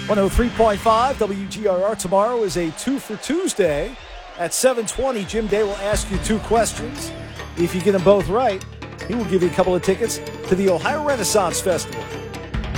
103.5 WGRR. Tomorrow is a 2 for Tuesday. At 7:20, Jim Day will ask you 2 questions. If you get them both right, he will give you a couple of tickets to the Ohio Renaissance Festival.